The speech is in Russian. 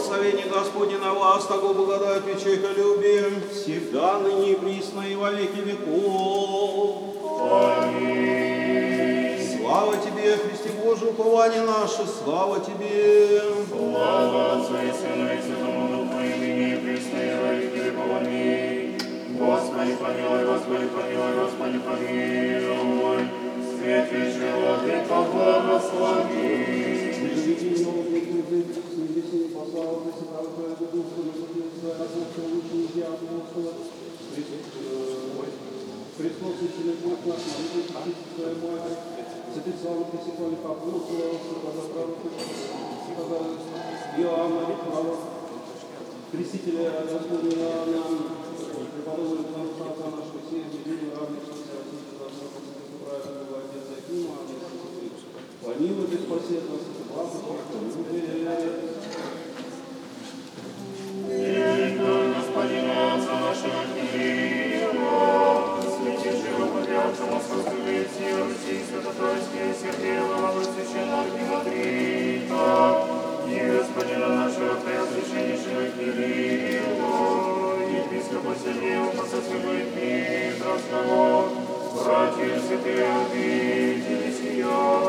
Благословение Господне на вас, того благодать и человеколюбие, всегда, ныне и присно, и во веки веков. Аминь. Слава Тебе, Христе Божий, упование наше, слава Тебе. Слава Отцу и Сыну и Святому Духу, и ныне и присно, и во веки веков. Аминь. Господи помилуй, Господи помилуй, Господи помилуй. Святейший Владыка, благослови. Христос и Бог наш, молитесь, Твоя Матерь, святых славных и сихвальных апостолов, правых Иоанна, Ветрова, Крестителя Господня нам, преподобного Отца нашего, все единые равных, правильного Отца Якима, помилуй и спаси нас, Господина Отца нашего Кирилла, святейшего Патриарха Московской Руси, Руси, Свято-Троицкого Сергея, главы священного архимандрита, и Господина нашего Преосвященнейшего Кирилла, епископа Сергея, Посадского и Дмитровского, братья святые обители сия.